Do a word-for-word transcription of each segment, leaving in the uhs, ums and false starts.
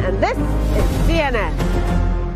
and this is C N N.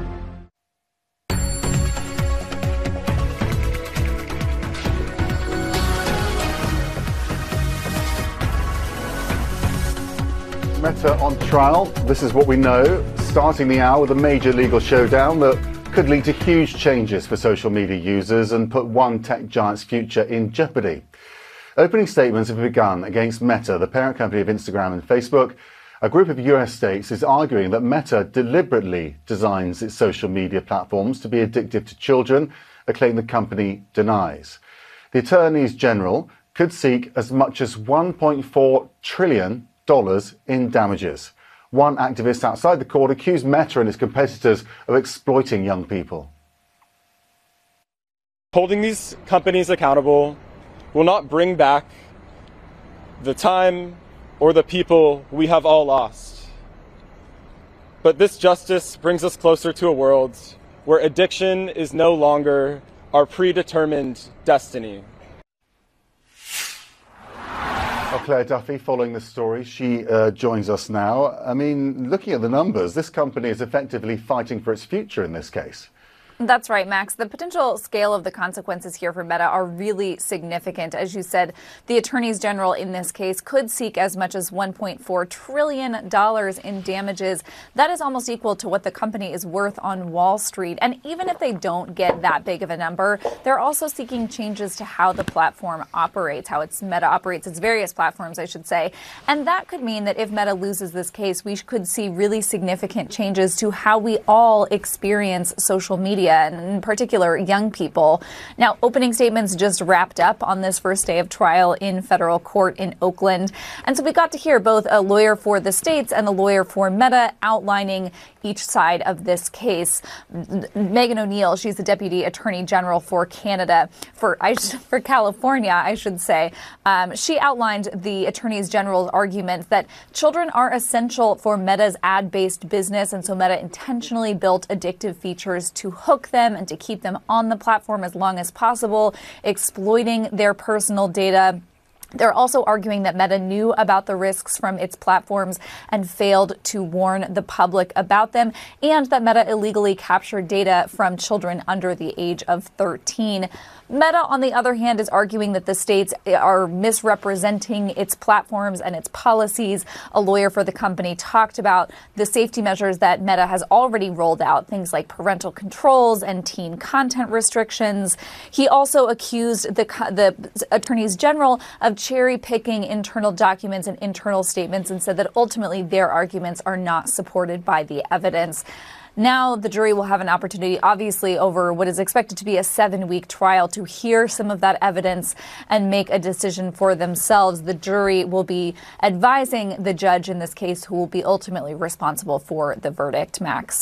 Meta on trial. This is what we know. Starting the hour with a major legal showdown that could lead to huge changes for social media users and put one tech giant's future in jeopardy. Opening statements have begun against Meta, the parent company of Instagram and Facebook. A group of U S states is arguing that Meta deliberately designs its social media platforms to be addictive to children, a claim the company denies. The attorneys general could seek as much as one point four trillion dollars in damages. One activist outside the court accused Meta and its competitors of exploiting young people. Holding these companies accountable will not bring back the time or the people we have all lost. But this justice brings us closer to a world where addiction is no longer our predetermined destiny. Well, Claire Duffy, following the story, she uh, joins us now. I mean, looking at the numbers, this company is effectively fighting for its future in this case. That's right, Max. The potential scale of the consequences here for Meta are really significant. As you said, the attorneys general in this case could seek as much as one point four trillion dollars in damages. That is almost equal to what the company is worth on Wall Street. And even if they don't get that big of a number, they're also seeking changes to how the platform operates, how its Meta operates, its various platforms, I should say. And that could mean that if Meta loses this case, we could see really significant changes to how we all experience social media, and in particular, young people. Now, opening statements just wrapped up on this first day of trial in federal court in Oakland. And so we got to hear both a lawyer for the states and a lawyer for Meta outlining each side of this case. Megan O'Neill, she's the Deputy Attorney General for Canada, for I, for California, I should say. Um, she outlined the Attorney General's argument that children are essential for Meta's ad-based business, and so Meta intentionally built addictive features to hook them and to keep them on the platform as long as possible, exploiting their personal data. They're also arguing that Meta knew about the risks from its platforms and failed to warn the public about them, and that Meta illegally captured data from children under the age of thirteen. Meta, on the other hand, is arguing that the states are misrepresenting its platforms and its policies. A lawyer for the company talked about the safety measures that Meta has already rolled out, things like parental controls and teen content restrictions. He also accused the, the attorneys general of cherry-picking internal documents and internal statements and said that ultimately their arguments are not supported by the evidence. Now the jury will have an opportunity, obviously, over what is expected to be a seven-week trial to hear some of that evidence and make a decision for themselves. The jury will be advising the judge in this case, who will be ultimately responsible for the verdict. Max.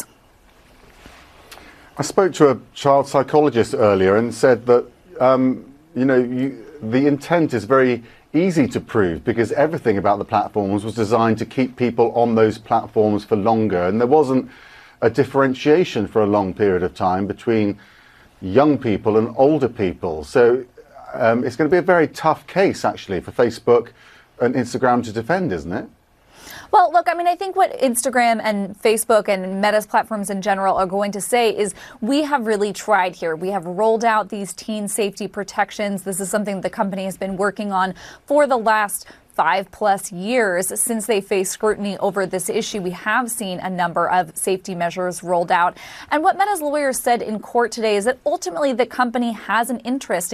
I spoke to a child psychologist earlier and said that, um, you know, you, the intent is very easy to prove because everything about the platforms was designed to keep people on those platforms for longer, and there wasn't a differentiation for a long period of time between young people and older people. So um, it's going to be a very tough case, actually, for Facebook and Instagram to defend, isn't it? Well, look, I mean, I think what Instagram and Facebook and Meta's platforms in general are going to say is we have really tried here. We have rolled out these teen safety protections. This is something the company has been working on for the last five plus years. Since they face scrutiny over this issue, we have seen a number of safety measures rolled out. And what Meta's lawyers said in court today is that ultimately the company has an interest